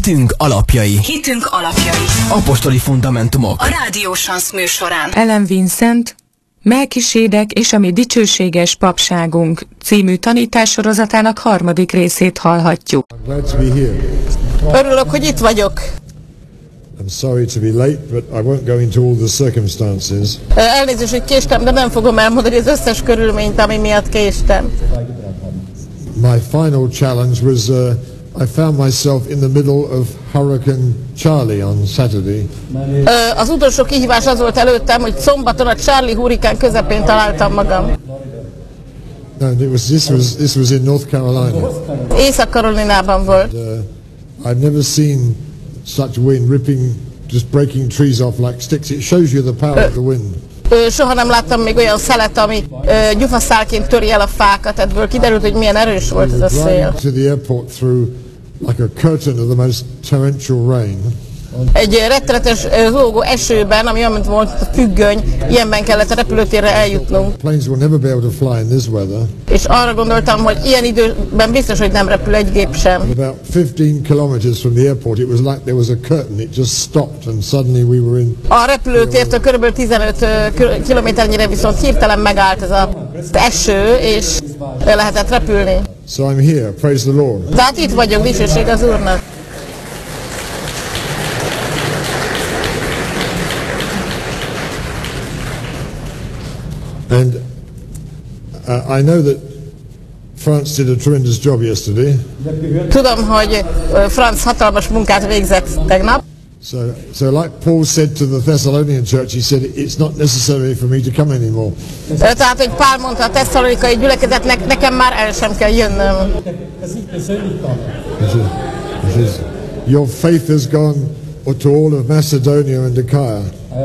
Hitünk alapjai. Hitünk alapjai. Apostoli fundamentumok. A Rádió Sansz műsorán. Ellen Vincent, Melkisédek és a mi dicsőséges papságunk című tanítássorozatának 3. részét hallhatjuk. Örülök, hogy itt vagyok. I'm sorry to be late, but I won't go into all the circumstances. Elnézést, hogy késtem, de nem fogom elmondani az összes körülményt, ami miatt késtem. My final challenge was I found myself in the middle of Hurricane Charlie on Saturday. Az utolsó kihívás az volt előttem, hogy szombaton a Charlie hurrikán közepén találtam magam. No, this was in North Carolina. Észak-Karolinában volt. I've never seen such wind just breaking trees off like sticks. It shows you the power of the wind. Soha nem láttam még olyan szelet, ami gyufaszálként töri el a fákat. Ebből kiderült, hogy milyen erős volt ez a szél. To the airport through like a curtain of the most torrential rain. Egy rettenetes zúgó esőben, ami olyan, mint volt a függöny, ilyenben kellett a repülőtérre eljutnunk. Planes will never be able to fly in this weather. És arra gondoltam, hogy ilyen időben biztos, hogy nem repül egy gép sem. About 15 kilometers from the airport, it was like there was a curtain. It just stopped and suddenly we were in. A repülőtértől kb. 15 kilométernyire viszont hirtelen megállt ez az eső, és lehetett repülni. So I'm here, praise the Lord. Tehát itt vagyok, dicsőség az Úrnak. And I know that France did a tremendous job yesterday. Tudom, hogy Franz hatalmas munkát végzett tegnap. So like Paul said to the Thessalonian church, he said, it's not necessary for me to come anymore. Tehát, hogy Pál mondta a tesszalonikai gyülekezetnek, nekem már el sem kell jönnöm. Your faith has gone to all of Macedonia and Achaia.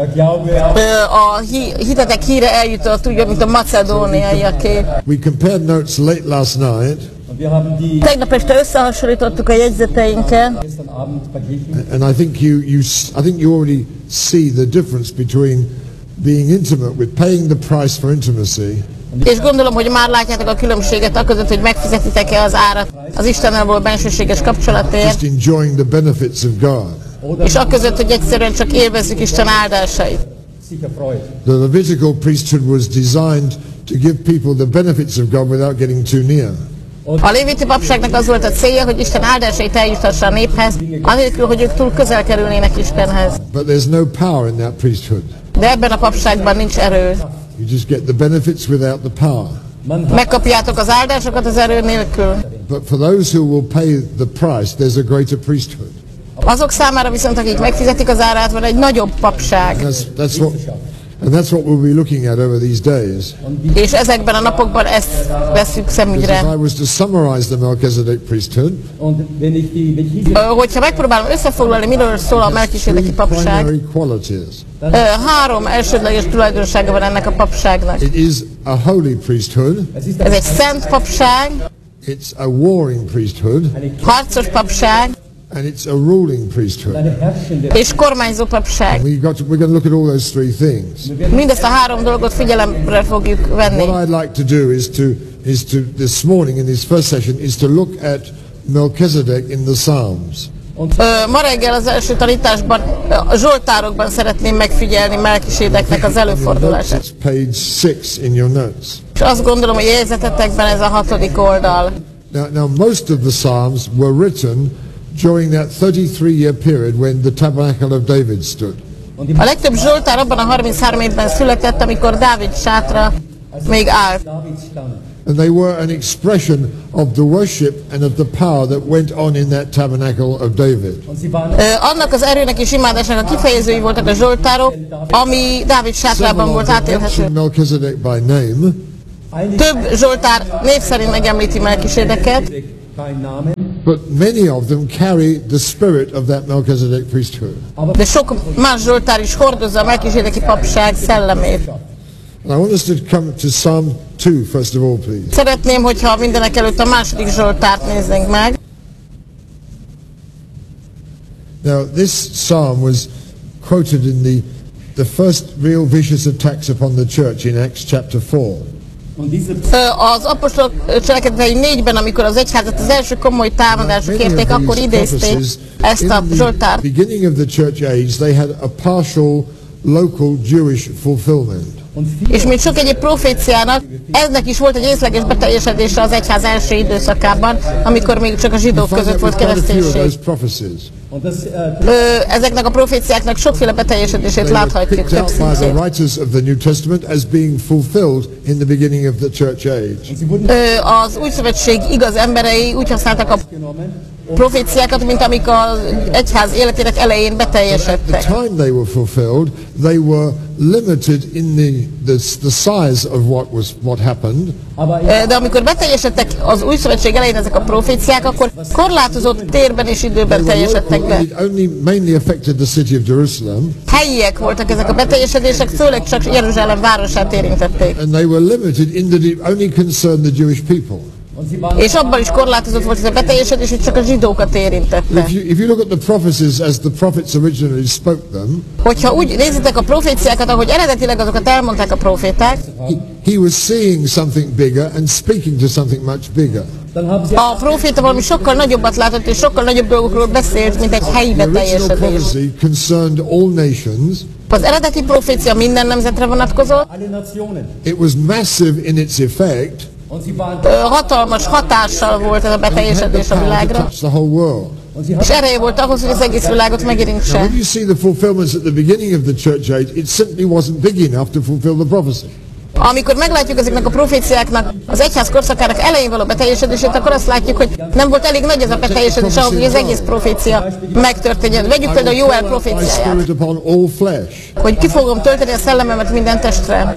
A hitetek híre eljutott úgy, mint a macedóniaiaké. We compared notes late last night. Tegnap este összehasonlítottuk a jegyzeteinket. And I think you already see the difference between being intimate with paying the price for intimacy. És gondolom, hogy már látjátok a különbséget aközött, hogy megfizetitek-e az árat az Istennel való bensőséges kapcsolatért. Just enjoying the benefits of God. És aközött, hogy egyszerűen csak élvezzük Isten áldásait. The Levitical priesthood was designed to give people the benefits of God without getting too near. A léviti papságnak az volt a célja, hogy Isten áldásait eljutassa a néphez, anélkül, hogy ők túl közel kerülnének Istenhez. But there's no power in that priesthood. De ebben a papságban nincs erő. You just get the benefits without the power. Megkapjátok az áldásokat az erő nélkül. But for those who will pay the price, there's a greater priesthood. Azok számára viszont, akik megfizetik az árát, van egy nagyobb papság. And that's what we'll be looking at over these days. És ezekben a napokban ezt vesszük szemügyre. If I was to summarize the Melchizedek priesthood, hogyha megpróbálom összefoglalni, miről szól a melkisédeki papság, 3 elsődleges tulajdonsága van ennek a papságnak. It is a holy priesthood. Ez egy szent papság. It's a warring priesthood. Harcos papság. And it's a ruling priesthood. És kormányzó papság. We're going to look at all those three things. Mindezt a 3 dolgot figyelemre fogjuk venni. What I'd like to do is to this morning in this first session is to look at Melchizedek in the Psalms. Ma reggel az első tanításban, a Zsoltárokban szeretném megfigyelni Melkisédeknek az előfordulását. It's page 6 in your notes. És azt gondolom, hogy jegyzetetekben ez a 6. oldal. Now most of the Psalms were written during that 33-year period when the tabernacle of David stood. A legtöbb Zsoltár abban a 33 évben született, amikor Dávid sátra még állt. And they were an expression of the worship and of the power that went on in that tabernacle of David. Annak az erőnek és imádásnak a kifejezői voltak a Zsoltárok, ami Dávid sátrában volt átélhető. Melchizedek by name. Több Zsoltár név szerint megemlíti Melkisédeket. But many of them carry the spirit of that Melchizedek priesthood. De sok más Zsoltár is hordozza a melkisédeki papság szellemét. I want us to come to Psalm 2 first of all, please. Szeretném, hogyha mindenek előtt a 2. Zsoltárt néznénk meg. Now this psalm was quoted in the first real vicious attacks upon the church in Acts chapter 4. Az apostolok cselekedetei 4-ben, amikor az egyházat az első komoly támadások érték, akkor idézték ezt a Zsoltárt. Beginning of the church age, they had a partial local Jewish fulfillment. És mint sok egyéb proféciának, ennek is volt egy részleges beteljesedése az egyház első időszakában, amikor még csak a zsidók között volt kereszténység. Ezeknek a proféciáknak sokféle beteljesedését láthatjuk több szintjén. Az új szövetség igaz emberei úgy használtak a proféciákat, mint amik az egyház életének elején beteljesedtek. They were limited in the size of what happened. De amikor beteljesedtek az új szövetség elején ezek a proféciák, akkor korlátozott térben és időben teljesedtek be. It only mainly affected the city of Jerusalem. Helyiek voltak ezek a beteljesedések, főleg csak Jeruzsálem városát érintették. And they were limited in that it only concerned the Jewish people. És abban is korlátozott volt ez a beteljesedés, hogy csak a zsidókat érintette. If you look at the prophecies as the prophets originally spoke them, hogyha úgy nézitek a proféciákat, ahogy eredetileg azokat elmondták a proféták, he was seeing something bigger and speaking to something much bigger. A proféta valami sokkal nagyobbat látott, és sokkal nagyobb dolgokról beszélt, mint egy helyi beteljesedés. Az eredeti profécia minden nemzetre vonatkozott. It was massive in its effect. Hatalmas hatással volt ez a beteljesedés a világra. És ereje volt ahhoz, hogy az egész világot megérintse. When you see the fulfillments at the beginning of the church age, it simply wasn't big enough to fulfill the prophecy. Amikor meglátjuk ezeknek a proféciáknak az egyház korszakának elején való beteljesedését, akkor azt látjuk, hogy nem volt elég nagy ez a beteljesedés ahhoz, hogy az egész profécia megtörténjen. Vegyük például Jóel proféciáját, hogy ki fogom tölteni a szellememet minden testre.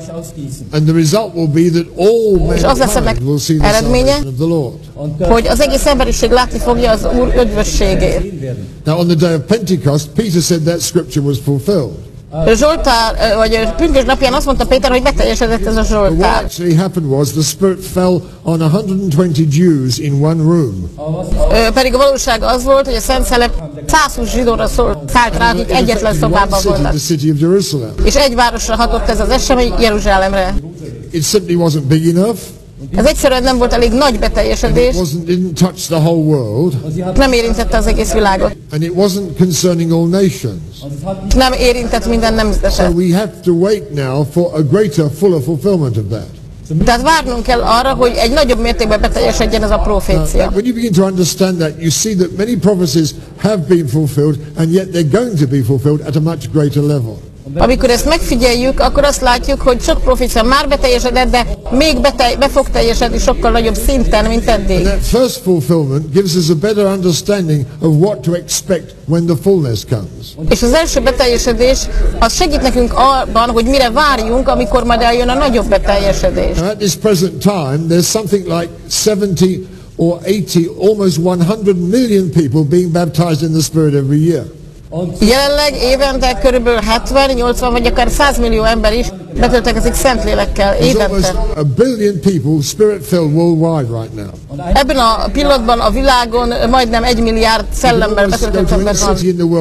És az lesz ennek eredménye, hogy az egész emberiség látni fogja az Úr üdvösségét. Now on the day of Pentecost, Peter said that scripture was fulfilled. Zsoltár, vagy pünkösd napján azt mondta Péter, hogy beteljesedett ez a Zsoltár. What actually happened was the Spirit fell on 120 Jews in one room. Pedig a valóság az volt, hogy a Szent Szellem 120 zsidóra szállt rá, akik egyetlen szobában voltak. És egy városra hatott ez az esemény, Jeruzsálemre. It simply wasn't big enough. Ez egyszerűen nem volt elég nagy beteljesedés. Didn't touch the whole world. Nem érintette az egész világot. And it wasn't concerning all nations. Nem érintett minden nemzetet. So we have to wait now for a greater, fuller fulfillment of that. Tehát várnunk kell arra, hogy egy nagyobb mértékben beteljesedjen ez a profécia. When you begin to understand that, you see that many prophecies have been fulfilled, and yet they're going to be fulfilled at a much greater level. Amikor ezt megfigyeljük, akkor azt látjuk, hogy sok profécia már beteljesedett, de még be fog teljesedni sokkal nagyobb szinten, mint eddig. And that first fulfillment gives us a better understanding of what to expect when the fullness comes. És az első beteljesedés az segít nekünk abban, hogy mire várjunk, amikor majd eljön a nagyobb beteljesedés. Now, at this present time, there's something like 70 or 80, almost 100 million people being baptized in the Spirit every year. Jelenleg évente körülbelül 70, 80 vagy akár 100 millió ember is betöltekezik Szentlélekkel évente. A billion people spirit-filled worldwide right now. Ebben a pillanatban a világon majdnem 1 milliárd szellemmel betöltött ember van.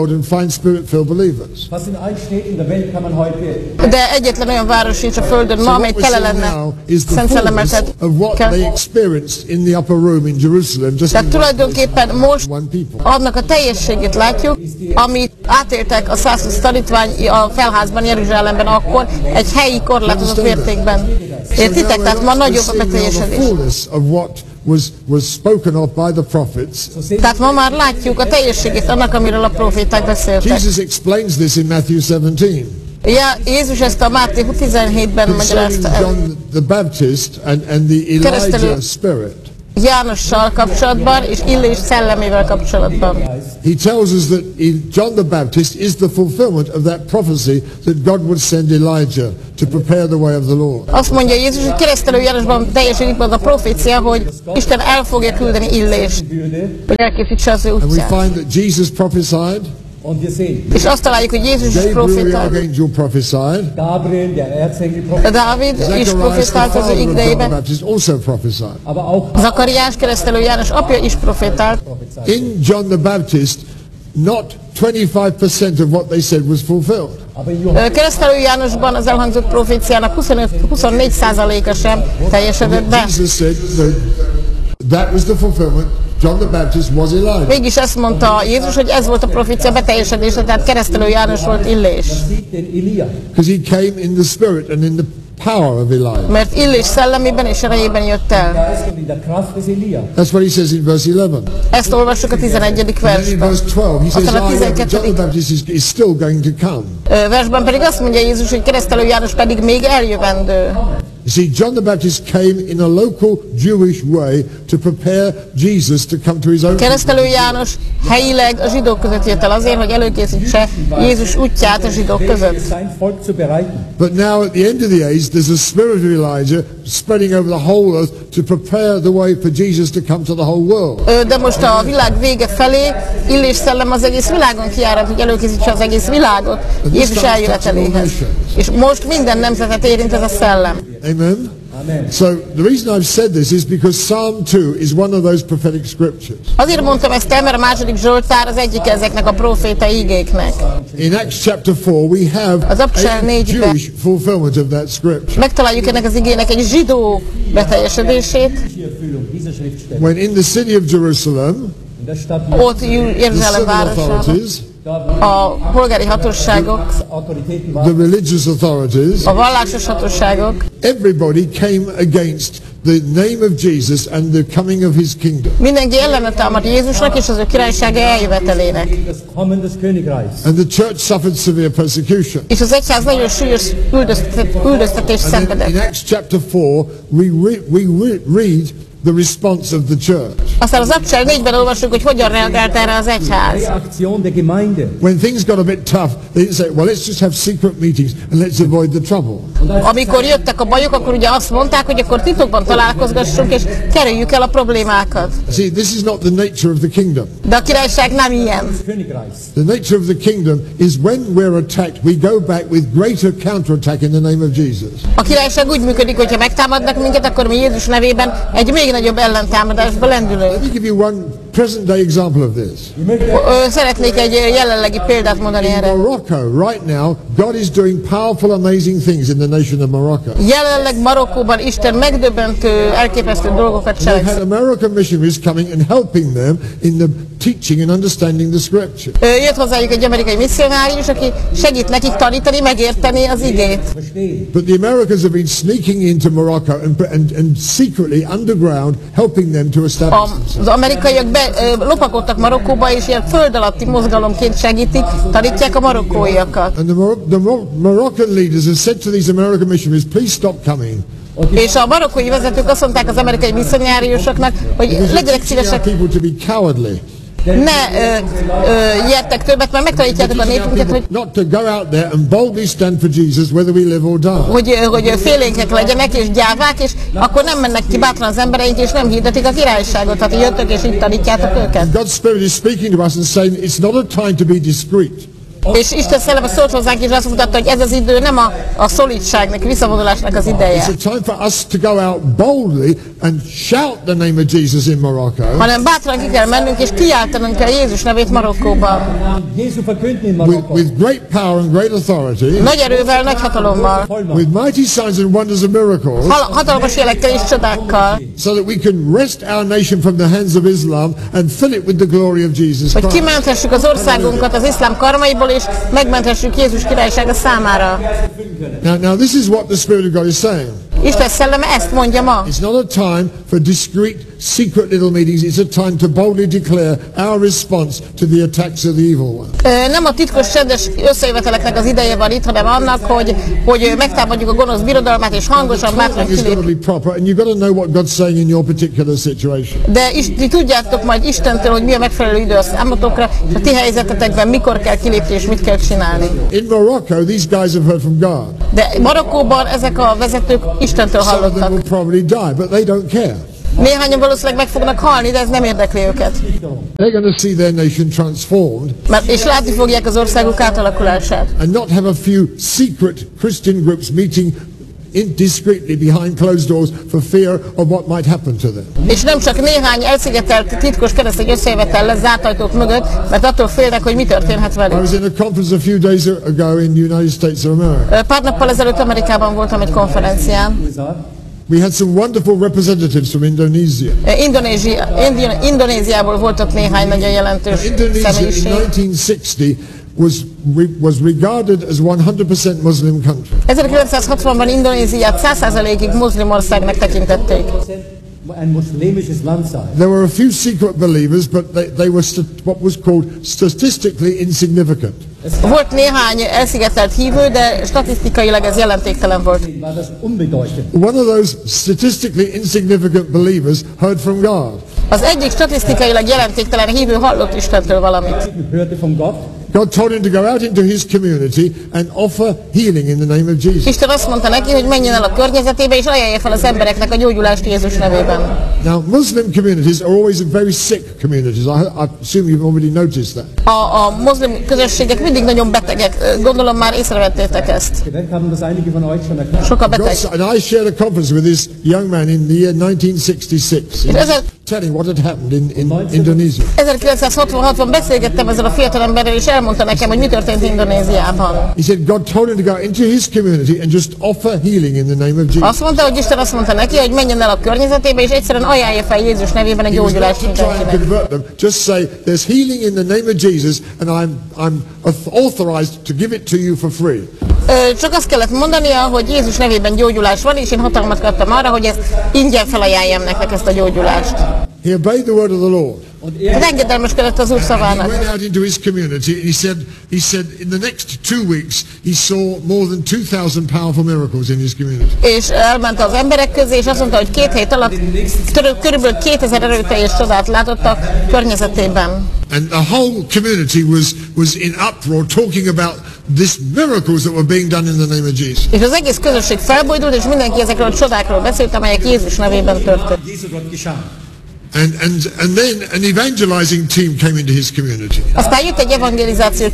De egyetlen olyan város sincs a Földön ma, amely tele lenne Szent Szellemmel. Tehát tulajdonképpen most annak a teljességét látjuk, amit átéltek a 120 tanítvány a felházban, Jeruzsálemben akkor, egy helyi korlátozott mértékben. Értitek? Tehát ma nagyobb a beteljesedés. Was spoken of by the prophets. Tehát ma már látjuk a teljességét annak, amiről a proféták beszéltek. Jesus explains this in Matthew 17. Jézus ezt a Máté 17-ben magyarázta el. John the Baptist and the Elijah spirit. Jánossal kapcsolatban és Illés szellemével kapcsolatban. He tells us that John the Baptist is the fulfillment of that prophecy that God would send Elijah to prepare the way of the Lord. Azt mondja Jézus, hogy keresztelő Jánosban teljesedik az a profécia, hogy Isten el fogja küldeni Illést, hogy elkészítse az ő útját. And we find that Jesus prophesied. És azt találjuk, hogy Jézus is profétált. Dávid is profétált az ő idejében. Zakariás keresztelő János apja is profétált. In John the Baptist, not 25% of what they said was fulfilled. Keresztelő Jánosban az elhangzott proféciának 24%-a sem teljesedett be. Jesus said that was the fulfillment. John the Baptist was Elijah. Mégis ezt mondta Jézus, hogy ez volt a profécia beteljesedése, tehát Keresztelő János volt Illés. Because he came in the spirit and in the power of Elijah. Mert Illés szellemében és erejében jött el. That's what he says in verse 11. Ezt olvassuk a 11. And then in versben. verse 12 he says, Aztán a John 12. the Baptist is still going to come. Versben pedig azt mondja Jézus, hogy Keresztelő János pedig még eljövendő. You see, John the Baptist came in a local Jewish way to prepare Jesus to come to his own. Keresztelő János helyileg a zsidók között jött el azért, hogy előkészítse Jézus útját a zsidók között. But now at the end of the age, there's a spirit of Elijah spreading over the whole earth to prepare the way for Jesus to come to the whole world. De most a világ vége felé Illés szellem az egész világon kiárat, hogy előkészítse az egész világot Jézus eljöveteléhez. És most minden nemzetet érint ez a szellem. Amen? So the reason I've said this is because Psalm 2 is one of those prophetic scriptures. Azért mondtam ezt el, mert a második Zsoltár az egyik ezeknek a próféta ígéknek. In Acts chapter 4 we have Az Apostol a 4-ben Jewish fulfillment of that scripture. megtaláljuk ennek az igének egy zsidó beteljesedését. When in the city of Jerusalem, Ott the Jeruzsálem civil városában authorities, a polgári hatóságok, the religious authorities, a vallásos hatóságok, everybody came against the name of Jesus and the coming of his kingdom. mindenki ellene támad Jézusnak és az ő királysága eljövetelének. And the church suffered severe persecution. És az egyház nagyon súlyos üldöztetést And then in szenvedett. Acts chapter 4 we read the response of the church. Aztán az Apostol 4-ben olvassuk, hogy hogyan reagált erre az egyház. When things got a bit tough, they didn't say, well, let's just have secret meetings and let's avoid the trouble. Amikor jöttek a bajok, akkor ugye azt mondták, hogy akkor titokban találkozgassunk, és kerüljük el a problémákat. See, this is not the nature of the kingdom. De a királyság nem ilyen. The nature of the kingdom is when we're attacked, we go back with greater counterattack in the name of Jesus. A királyság úgy működik, hogyha megtámadnak minket, akkor mi Jézus nevében egy még nagyobb ellentámadásba lendülünk. Let me give you one present day example of this. Szeretnék egy jelenlegi példát mondani In erre. Morocco, right now, God is doing powerful, amazing things in the nation of Morocco. Jelenleg Marokkóban Isten megdöbbentő, elképesztő dolgokat They've had cselekszik. American missionaries coming and helping them in the teaching and understanding the scripture. Jött hozzájuk egy amerikai misszionárius, aki segít nekik tanítani, megérteni az igét. But the Americans have been sneaking into Morocco and secretly underground helping them to establish themselves. Az amerikaiak lopakodtak Marokkóba, és ilyen föld alatti mozgalomként segítik, tanítják a marokkóiakat. And the Moroccan leaders have said to these American missionaries, please stop coming. És a marokkói vezetők azt mondták az amerikai misszionáriusoknak, hogy legyenek szívesek, People to be cowardly. ne ijedtek többet, mert megtanítjátok a népünket, hogy Not to go out there and boldly stand for Jesus whether we live or die. hogy félénkek legyenek és gyávák, és akkor nem mennek ki bátran az embereink, és nem hirdetik a királyságot, tehát jöttök és így tanítjátok őket. God's Spirit is speaking to us and saying it's not a time to be discreet. És Isten szelleme szólt hozzánk, és azt mutatta, hogy ez az idő nem a szolidságnak, visszavonulásnak az ideje, It's a time for us to go out boldly and shout the name of Jesus in Morocco. hanem bátran ki kell mennünk, és kiáltanunk kell Jézus nevét Marokkóban. With great power and great authority, Nagy erővel, nagy hatalommal, with mighty signs and wonders and miracles, hatalmas jelekkel és csodákkal, so that we can wrest our nation from the hands of Islam and fill it with the glory of Jesus hogy Christ. kimenthessük az országunkat az iszlám karmaiból, és megmenthessük Jézus királysága számára. Now this is what the Spirit of God is saying. Isten szelleme ezt mondja ma. It's not a time for discreet, secret little meetings. It's a time to boldly declare our response to the attacks of the evil one. Nem a titkos, csendes összejöveteleknek az ideje van itt, hanem annak, hogy megtámadjuk a gonosz birodalmát, és hangosan bátran It's got to kilépjük. be proper, and you've got to know what God's saying in your particular situation. De ti tudjátok majd Istentől, hogy mi a megfelelő idő a számotokra, és a ti helyzetetekben mikor kell kilépni, és mit kell csinálni. In Morocco, these guys have heard from God. De Marokkóban ezek a vezetők Istentől Some of them hallottak. will probably die, but they don't care. Néhányan valószínűleg meg fognak halni, de ez nem érdekli őket. They're going to see their nation transformed És látni fogják az országuk átalakulását. and not have a few secret Christian groups meeting discreetly behind closed doors for fear of what might happen to them. És nem csak néhány elszigetelt titkos keresztény összejövetel lesz zárt ajtók mögött, mert attól félnek, hogy mi történhet I velük. was in a conference a few days ago in the United States of America. Pár nappal ezelőtt Amerikában voltam egy konferencián. We had some wonderful representatives from Indonesia. Indonéziából volt ott néhány nagyon jelentős Indonesia in személyiség. 1960 was regarded as 100% Muslim country. 1960-ban Indonéziát 100%-ig muszlim országnak tekintették. ein muslimisches Land sei. There were a few secret believers, but they were what was called statistically insignificant. Volt néhány elszigetelt hívő, de statisztikailag ez jelentéktelen volt. War das unbedeutend. One of those statistically insignificant believers heard from God. Az egyik statisztikailag jelentéktelen hívő hallott Istentől valamit. Hörte von Gott. God told him to go out into his community and offer healing in the name of Jesus. Isten azt mondta neki, hogy menjen el a környezetébe és ajánlja fel az embereknek a gyógyulást Jézus nevében. Now, Muslim communities are always very sick communities. I assume you've already noticed that. A muszlim közösségek mindig nagyon betegek. Gondolom már észrevettétek ezt. Geweckt haben das einige von euch schon erkannt. Sok a beteg. And I shared a conference with this young man in the year 1966. He was telling what had happened in Indonesia. 1966-ban beszélgettem ezzel a fiatalemberrel, és elmondta nekem, hogy mi történt Indonéziában. He said God told him to go into his community and just offer healing in the name of Jesus. Azt mondta, hogy Isten azt mondta neki, hogy menjen el a környezetébe, és egyszerűen ajánlja fel Jézus nevében a He was not gyógyulást to try and mindenkinek. convert them. Just say there's healing in the name of Jesus, and I'm authorized to give it to you for free. Csak azt kellett mondania, hogy Jézus nevében gyógyulás van, és én hatalmat kaptam arra, hogy ezt ingyen felajánljam nektek ezt a gyógyulást. He obeyed the word of the Lord. Hát engedelmeskedett az Úr He szavának. went out into his community and he said in the next 2 weeks he saw more than 2,000 powerful miracles in his community. És elment az emberek közé, és azt mondta, hogy 2 hét alatt körülbelül 2000 erőteljes csodát látottak környezetében. And the whole community was in uproar talking about these miracles that were being done in the name of Jesus. És az egész közösség felbojdult, és mindenki ezekről a csodákról beszélt, amelyek Jézus nevében történt. Jesu Gott geschah. And then an evangelizing team came into his community. Aztán jött egy evangelizált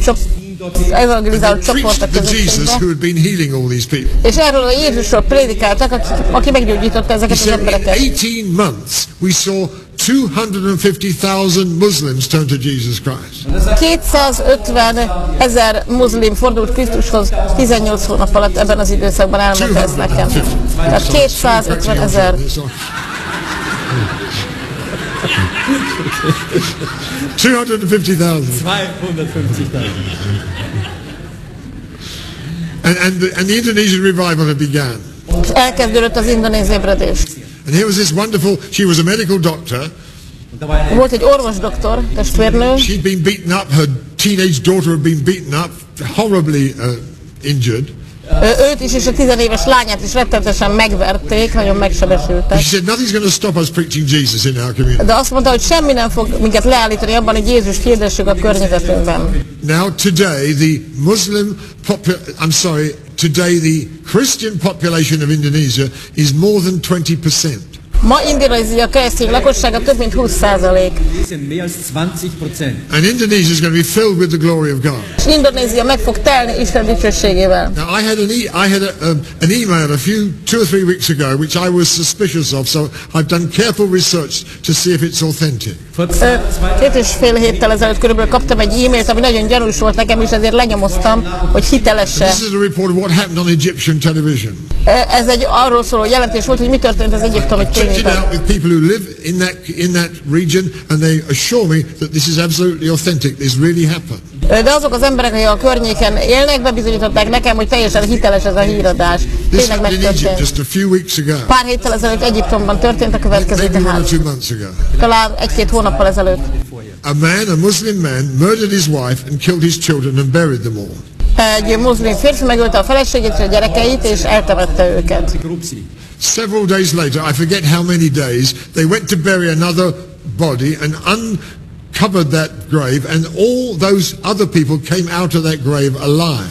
csoport a Preached the Jesus közösségbe, who had been healing all these people. és erről a Jézusról prédikáltak, aki meggyógyította He ezeket az said in embereket. 18 months we saw 250,000 Muslims turn to Jesus Christ. 250 000 muszlim fordult Krisztushoz 18 hónap alatt ebben az időszakban, elmondta ezt nekem. Tehát 250 000. 250,000. 250.000. And the Indonesian revival had begun. És elkezdődött az indonéz ébredés. And here was this wonderful, she was a medical doctor. Und da war ein Volt egy orvosdoktor, testvérnő, She'd been beaten up, her teenage daughter had been beaten up, horribly injured. őt is és a 10 éves lányát is rettenetesen megverték, nagyon megsebesültek. She said, nothing's going to stop us preaching Jesus in our community. De azt mondta, hogy semmi nem fog minket leállítani abban, hogy Jézust hirdessük a környezetünkben. Now today today the Christian population of Indonesia is more than 20%. Ma Indonézia keresztény lakossága több mint 20%. bisschen mehr als 20%. And Indonesia is going to be filled with the glory of God. És Indonézia meg fog telni Isten dicsőségével. Now I had an email a 2 or 3 weeks ago which I was suspicious of, so I've done careful research to see if it's authentic. Vor 2,5 héttel ezelőtt körülbelül kaptam egy e-mailt, ami nagyon gyanús volt nekem, és ezért lenyomoztam, hogy hitelesse. This is a report of what happened on Egyptian television. Ez egy arról szóló jelentés volt, hogy mi történt az egyiptomi Checked it tévében. out with people who live in that region, and they assure me that this is absolutely authentic. This really happened. De azok az emberek, akik a környéken élnek, bebizonyították nekem, hogy teljesen hiteles ez a híradás. This Tényleg happened in Egypt megtörtént. just a few weeks ago, Pár héttel ezelőtt Egyiptomban történt a következő maybe 1 or tehát. 2 months ago. Talán 1-2 hónappal ezelőtt. A Muslim man, murdered his wife and killed his children and buried them all. Egy muszlim férfi megölte a feleségét és a gyerekeit, és eltemette őket. grub sie. Several days later, I forget how many days, they went to bury another body and uncovered that grave, and all those other people came out of that grave alive.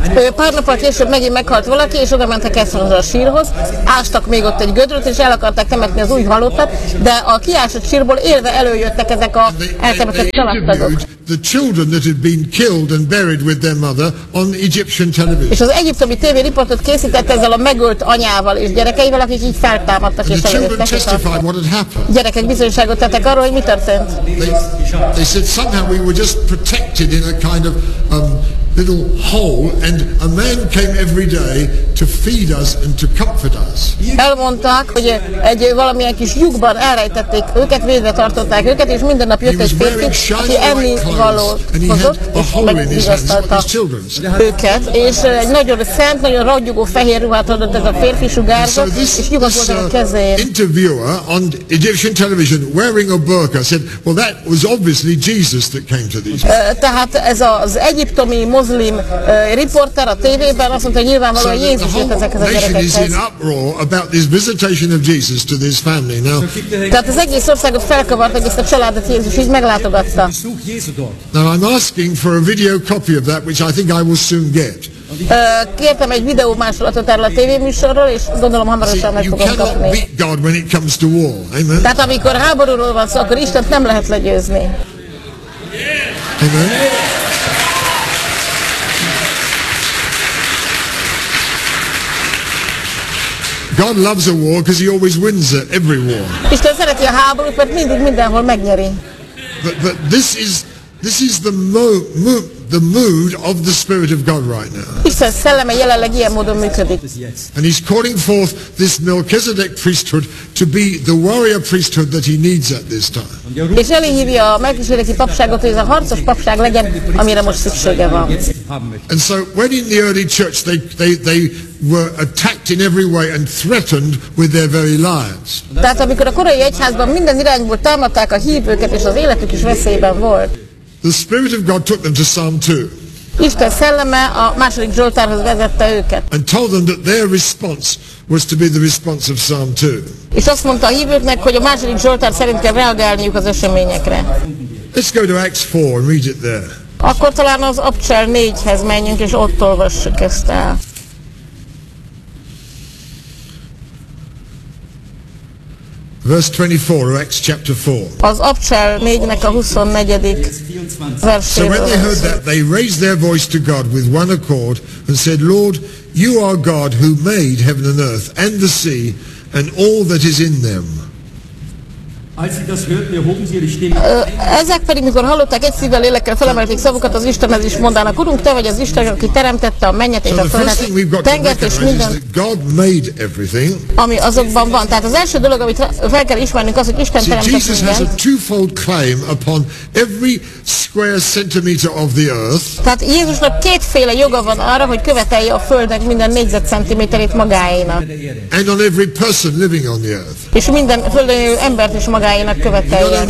Pár nappal később megint meghalt valaki, és oda mentek a sírhoz, ástak még ott egy gödröt, és el akarták temetni az új halottat, de a kiásott sírból élve előjöttek ezek a eltemetett családtagok. The children that had been killed and buried with their mother on Egyptian television. És az egyiptomi TV riportot készített ezzel a megölt anyával és gyerekeivel, akik így feltámadtak és előjöttek. Gyerekek bizonyságot tettek arról, hogy mi történt. They said somehow we were just protected in a kind of little hole, and a man came every day to feed us and to comfort us. Elmondták, hogy egy valamilyen kis lyukban elrejtették őket, védve tartották őket, és minden nap jött egy férfi, aki enni valót hozott, és megvigasztalta őket. És egy nagyon szent, nagyon ragyogó fehér ruhát adott ez a férfi, sugárzott, és nyugodt voltak a kezén. Interviewer on Egyptian television wearing a burqa said, well, that was obviously Jesus that came to these. Tehát ez az egyiptomi muszlim riporter a tévében azt mondta, hogy nyilvánvalóan Jézus jött ezekhez a gyerekekhez. Tehát az egész országot felkavart, hogy ezt a családot Jézus így meglátogatta. Now I'm asking for a video copy of that, which I think I will soon get. Kértem egy videó másolatot erről a tévéműsorról, és gondolom hamarosan meg fogom kapni. Tehát amikor háborúról van szó, akkor Istent nem lehet legyőzni. Amen. God loves a war because he always wins every war. Isten szereti a háborút, mert mindig mindenhol megnyeri. But this is the mood of the Spirit of God right now. Isten szelleme jelenleg ilyen módon működik. And he's calling forth this Melchizedek priesthood to be the warrior priesthood that he needs at this time. És eléhívja a melkisedeki papságot, hogy ez a harcos papság legyen, amire most szüksége van. And so when in the early church they were attacked in every way and threatened with their very lives. Tehát amikor a korai egyházban minden irányból támadták a hívőket, és az életük is veszélyben volt. The Spirit of God took them to Psalm 2. Isten szelleme a második Zsoltárhoz vezette őket. And told them that their response was to be the response of Psalm 2. És azt mondta a hívőknek, hogy a második Zsoltár szerint kell reagálniuk az eseményekre. Let's go to Acts 4 and read it there. Akkor talán az Abcsel 4-hez menjünk, és ott olvassuk ezt el. Verse 24 of Acts chapter 4. Az Abcsel 4-nek a 24. verséről. So when they heard that, they raised their voice to God with one accord and said, Lord, you are God who made heaven and earth and the sea and all that is in them. Ezek pedig, mikor hallották, egy szívvel, lélekkel felemelték szavukat az Istenhez is mondának, Urunk, te vagy az Isten, aki teremtette a mennyet és a földet, tengert és minden, ami azokban van. Tehát az első dolog, amit fel kell ismernünk, az, hogy Isten teremtett mindent. Tehát Jézusnak kétféle joga van arra, hogy követelje a földnek minden négyzetcentiméterét magáénak. És minden földön élő embert is magáénak követelje.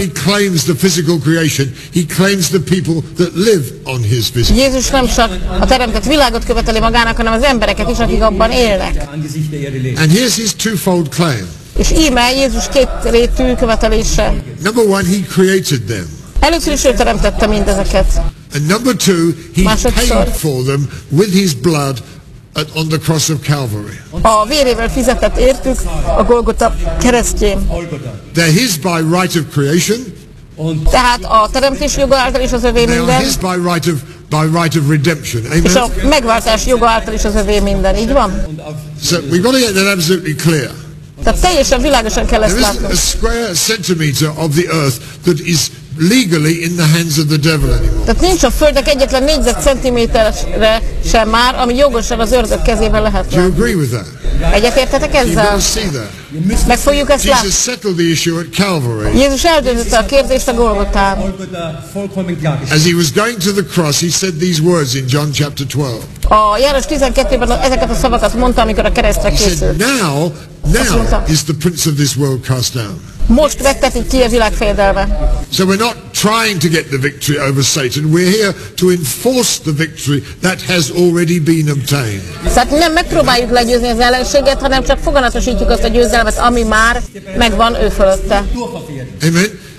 Jézus nem csak a teremtett világot követeli magának, hanem az embereket is, akik abban élnek. And here's his twofold claim. És íme Jézus kétrétű követelése. Number one, he created them. Először is ő teremtette mindezeket. And number two, he paid for them with his blood on the cross of Calvary. A vérével fizetett értük a Golgota keresztjén. They're his by right of creation. Tehát a teremtés joga által is az övé minden. They are his by right of redemption. Amen. És a megváltás joga által is az övé minden. Így van? So we've got to get that absolutely clear. Tehát teljesen világosan kell ezt látnunk. There isn't a square centimeter of the earth that is legally in the hands of the devil anymore. Tehát nincs a földnek egyetlen négyzetcentiméterre sem már, ami jogosan az ördög kezében lehetne. Do you agree with that? Egyetértetek ezzel? Meg fogjuk ezt látni. Jesus settled the issue at Calvary. Jézus eldöntötte a kérdést a Golgotán. As he was going to the cross, he said these words in John chapter 12. A János 12-ben ezeket a szavakat mondta, amikor a keresztre készült. Now is the prince of this world cast down. Most vettetik ki a világ fejedelme. So we're not trying to get the victory over Satan. We're here to enforce the victory that has already been obtained. Tehát nem megpróbáljuk legyőzni az ellenséget, hanem csak foganatosítjuk azt a győzelmet, ami már megvan ő fölötte. Amen.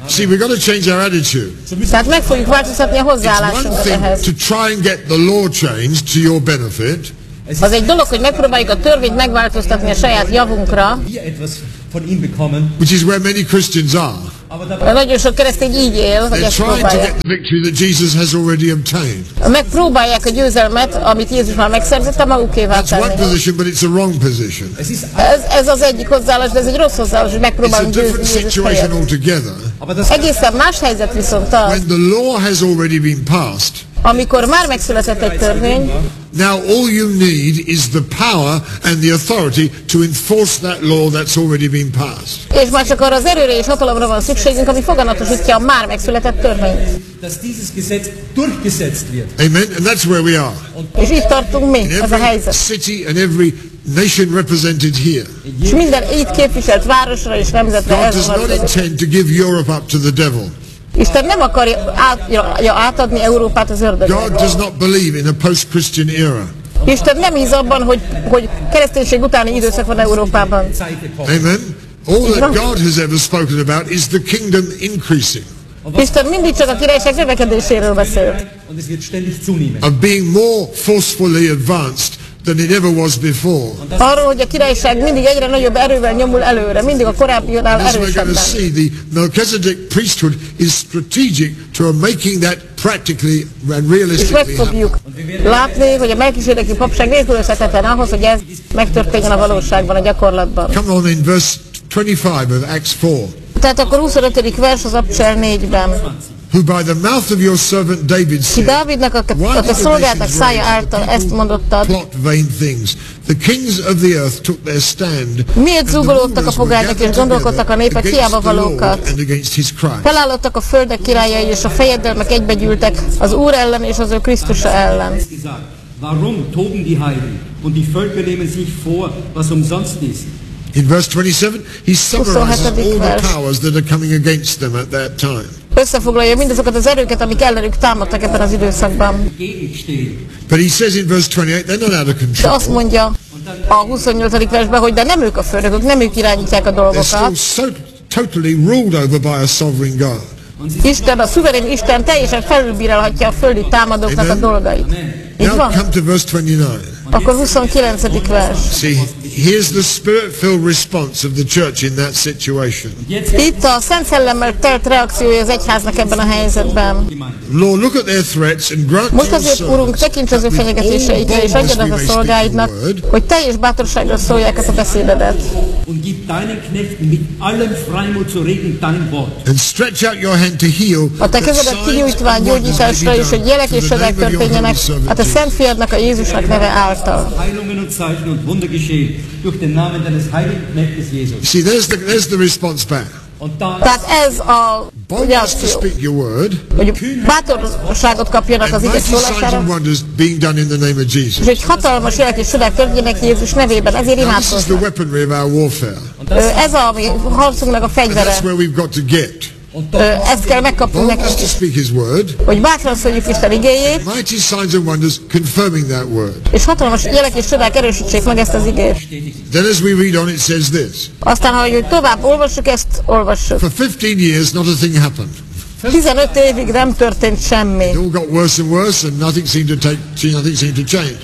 See, we've got to change our attitude. Tehát meg fogjuk változtatni a It's one hozzáállásunkat thing ehhez. to try and get the law changed to your benefit. Az egy dolog, hogy megpróbáljuk a törvényt megváltoztatni a saját javunkra, Wir etwas von ihm bekommen. Which is where many Christians are. Aber dabei nagyon sok keresztény így él, hogy They're ezt trying to próbálják. get the victory that Jesus has already obtained. Megpróbálják a győzelmet, amit Jézus már megszerzett, a magukévá That's one tenni. position, but it's a wrong position. es ist Ez az egyik hozzáállás, de ez egy rossz hozzáállás, hogy It's a megpróbálunk different győzni Jézus situation helyett. altogether. aber das Egészen más helyzet viszont az, When the law has already been passed, amikor már megszületett egy törvény, now all you need is the power and the authority to enforce that law that's already been passed. és már csak arra az erőre és hatalomra van szükségünk, ami foganatosítja a már megszületett törvényt. dass dieses Gesetz durchgesetzt wird. Amen? And that's where we are. És itt tartunk mi, In ez a every helyzet. city and every nation represented here. És minden itt képviselt városra és nemzetre God ez does not van. intend to give Europe up to the devil. Isten nem akarja átadni Európát az God ördögnek. does not believe in a post-Christian era. Isten nem hisz abban, hogy kereszténység utáni időszak van Európában. Zeite kommt. Amen? All that God has ever spoken about is the kingdom increasing, Isten mindig csak a királyság növekedéséről beszélt. Und es wird ständig zunehmen. of being more forcefully advanced than it ever was before. Arról, hogy a királyság mindig egyre nagyobb erővel nyomul előre, mindig a korábbinál As we're going to erősebben. see, the Melchizedek priesthood is strategic to making that practically and És meg realistically happen. fogjuk látni, hogy a melkisedeki papság nélkülözhetetlen ahhoz, hogy ez megtörténjen a valóságban, a gyakorlatban. Come on in verse 25 of Acts 4. Tehát akkor 25. vers az Abcsel 4-ben. Who by the mouth of your servant David Ki said, Dávidnak a te szolgáltak szája által ezt mondottad. plot vain things. The kings of the earth took their stand. Miért and the zúgolódtak a rulers pogányok were és gondolkodtak a gathered népek together hiába against the Lord valókat? and against his Christ. Felállottak a földek királyai és a fejedelmek egybegyűltek az Úr ellen és az ő Krisztusa ellen. Es gesagt, warum toben die Heiden und die Völker nehmen sich vor, was umsonst ist? In verse 27, he summarizes 27. all the vers. powers that are coming against them at that time. Összefoglalja mindazokat az erőket, amik ellenük támadtak ebben az időszakban. Gegenstehen. But he says in verse 28, they're not out of De azt control. mondja a 28. versben, hogy de nem ők a főnökök, nem ők irányítják a They're dolgokat. still totally ruled over by a sovereign God. Isten, a szuverén Isten teljesen felülbírálhatja a földi támadóknak a Amen. dolgait. Így Now van? come to verse 29. Akkor 29. vers. See, here's the spirit-filled response of the church in that situation. Itt a Szent Szellemmel telt reakciója az egyháznak ebben a helyzetben. Lord, look at their threats and grant Most to your azért, Urunk, servants tekints az ő that with all fenyegetéseikre, és boldness adjad we az a may speak szolgáidnak, your word, hogy teljes bátorsággal szólják ezt a beszédedet. Und gib deinen Knechten mit allem Freimut zu reden dein Wort. and stretch out your hand to heal, A te that kezedet signs kinyújtván and wonders may gyógyításra, be és hogy done jelek és through the csodák name of your történjenek holy servant a te szent Jesus. fiadnak, a Jézusnak neve által. Heilungen und Zeichen und Wunder geschehen durch den Namen deines heiligen Knechtes Jesus. See, there's the response back. Und da Tehát ez a Boldness to reakció, speak your word, hogy bátorságot kapjanak and az ige mighty signs szólására, and wonders being done in the name of és Jesus. hogy hatalmas jelek és csodák történjenek Jézus nevében, ezért Now, this is the imádkoznak. weaponry of our warfare. Ez a mi harcunknak a And fegyvere. that's where we've got to get. Ezt kell megkapnunk Boldness nekünk to is, speak his word, hogy bátran szóljuk Isten igéjét, mighty signs and wonders confirming that word. és hatalmas jelek és csodák erősítsék meg ezt az igét. Then as we read on, it says this. Aztán, ahogy tovább olvassuk, ezt olvassuk. For 15 years, not a thing happened. 15 évig nem történt semmi. It all got worse and worse, and nothing seemed to change.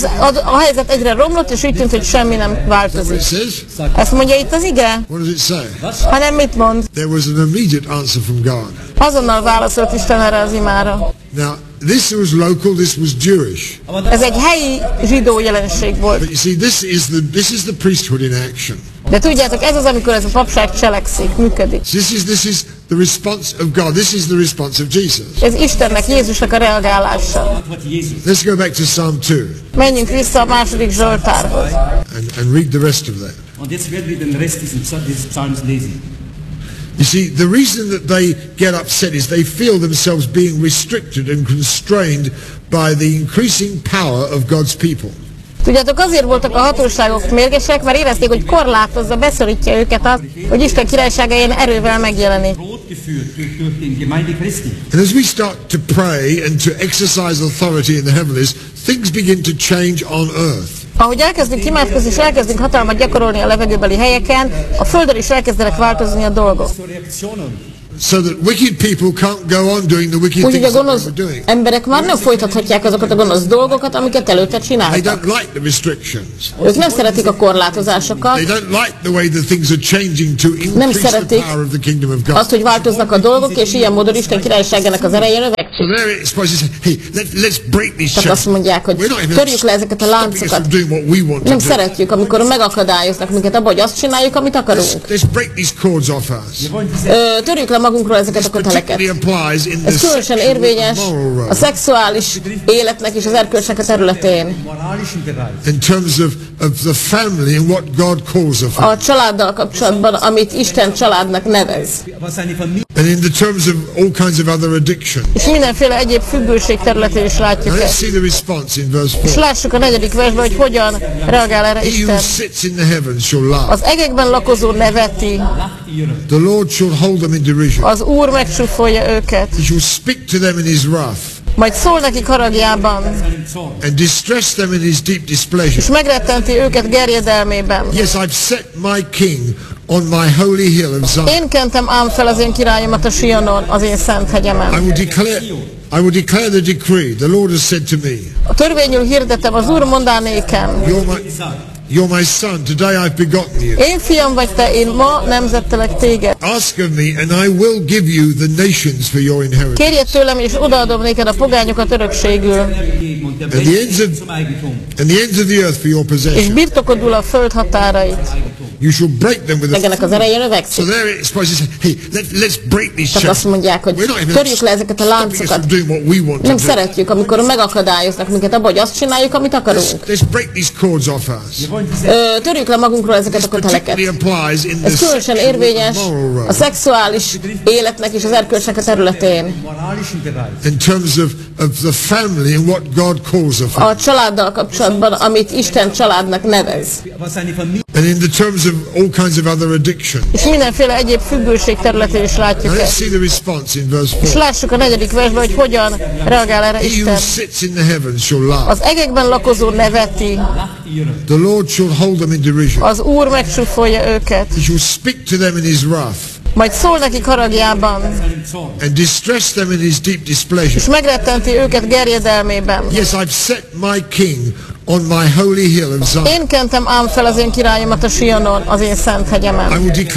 A helyzet egyre romlott, és úgy tűnt, hogy semmi nem What it változik. says? Ezt mondja itt az ige? What does it say? Hanem mit mond? There was an immediate answer from God. Azonnal válaszolt Isten erre az imára. Now, this was local, this was Jewish. Ez egy helyi zsidó jelenség volt. But you see, this is the priesthood in action. De tudjátok, ez az, amikor ez a papság cselekszik, működik. This is the response of God. This is the response of Jesus. Ez Istennek, Jézusnak a reagálása. Antwort Jesus. Let's go back to Psalm 2 Menjünk vissza a második Zsoltárhoz. and read the rest of that. Und jetzt werden wir den Rest dieses Psalms lesen. You see, the reason that they get upset is they feel themselves being restricted and constrained by the increasing power of God's people. Tudjátok, azért voltak a hatóságok mérgesek, mert érezték, hogy korlátozza, beszorítja őket az, hogy Isten királysága ilyen erővel megjelenik. Rot geführt durch den Gemeinde Christi. And as we start to pray and to exercise authority in the heavens, things begin to change on earth. Ahogy elkezdünk imádkozni és elkezdünk hatalmat gyakorolni a levegőbeli helyeken, a földön is elkezdenek változni a dolgok. So Reaktionen. So that wicked people can't go on doing the wicked Úgyhogy things a that they gonosz were doing. emberek már nem folytathatják azokat a gonosz dolgokat, amiket előtte They csináltak. don't like the restrictions. Ők nem szeretik a korlátozásokat, They don't like the way the things are changing to nem increase the szeretik power of the kingdom of God. azt, hogy változnak a dolgok, és ilyen módon Isten királyságának az ereje növekszik. So there it's supposed to say, hey, let's break these Csak azt chains. mondják, hogy We're not even törjük le ezeket a stopping us láncokat. from doing what we want to Nem do. szeretjük, amikor megakadályoznak minket abban, hogy azt csináljuk, amit akarunk. Let's break these cords off us. Törjük le magunkról ezeket a köteleket. Particularly applies in the Ez különösen sexual érvényes and moral realm. a szexuális életnek és az erkölcsnek a területén. Moralischen Bereich. In terms of the family and what God calls a family. A családdal kapcsolatban, amit Isten családnak nevez. Was eine Familie And in the terms of all kinds of other addictions. És mindenféle egyéb függőség területén is Now látjuk let's ezt. see the response in verse És 4. lássuk a 4. versben, hogy hogyan reagál erre He who Isten. sits in the heavens shall laugh. Az egekben lakozó neveti, lacht ihre. The Lord shall hold them in derision. az Úr megsúfolja őket, He shall speak to them in his wrath majd szól nekik haragjában, Seinen Zorn. and distress them in his deep displeasure. és megrettenti őket gerjedelmében. Yes, I've set my king on my holy hill of Zion. Én kentem ám fel az én királyomat a Sionon, az én szent I hegyemen. will declare the decree. The Lord has said to me, A törvényül hirdetem, az Úr mondá nékem, You're my son. Today I've begotten you. én fiam vagy te, én ma nemzettelek téged. Ask of me, and I will give you the nations for your inheritance. Kérjed tőlem, és odaadom néked a pogányokat örökségül, Geben und der And the ends Welt of zum Eigentum. and the ends of the earth for your és possession. birtokodul a föld határait. You shall break them with a Ennek az ereje So növekszik. there it's supposed to say, hey, let's break these Csak chains. azt mondják, hogy We're not even törjük le ezeket a stopping us from láncokat. doing what we want to Nem do. szeretjük, amikor megakadályoznak minket abban, hogy azt csináljuk, amit akarunk. Let's break these cords off us. Törjük le magunkról ezeket a köteleket. Particularly applies in the Ez különösen sexual érvényes and moral realm. a szexuális életnek és az erkölcsnek a területén. Moralischen Bereich. In terms of the family and what God calls a family. A családdal kapcsolatban, amit Isten családnak nevez. Was eine Familie And in the terms of all kinds of other addictions. És mindenféle egyéb függőség területén is Now látjuk let's ezt. see the response in verse És 4. lássuk a 4. versben, hogy hogyan reagál erre He who Isten. sits in the heavens shall laugh. Az egekben lakozó neveti, lacht ihre. The Lord shall hold them in derision. az Úr megsúfolja őket, He shall speak to them in his wrath majd szól nekik haragjában, Seinen Zorn. and distress them in his deep displeasure. és megrettenti őket gerjedelmében. Yes, I've set my king on my holy hill of Zion. Én kentem ám fel az én királyomat a Sionon, az én szent hegyemen.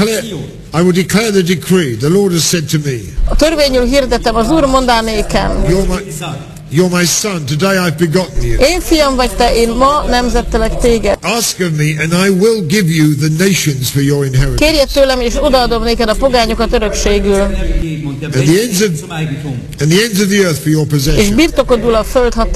I will declare the decree. The Lord has said to me, A törvényül hirdetem, az Úr mondá nékem, You're my son. Today I've begotten you. én fiam vagy te, én ma nemzettelek téged. Ask of me, and I will give you the nations for your inheritance. Kérjed tőlem, és odaadom néked a pogányokat örökségül, Geben und der And the ends Welt of zum Eigentum. and the ends of the earth for your és possession. birtokodul a föld